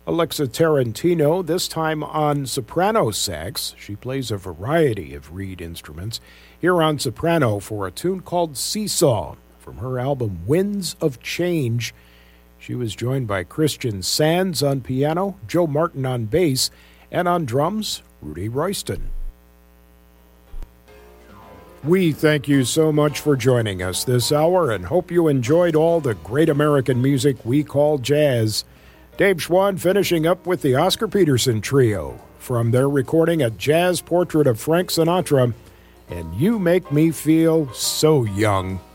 Alexa Tarantino, this time on soprano sax. She plays a variety of reed instruments. Here on soprano for a tune called Seesaw from her album Winds of Change. She was joined by Christian Sands on piano, Joe Martin on bass, and on drums, Rudy Royston. We thank you so much for joining us this hour and hope you enjoyed all the great American music we call jazz. Dave Schwann finishing up with the Oscar Peterson Trio from their recording A Jazz Portrait of Frank Sinatra and You Make Me Feel So Young.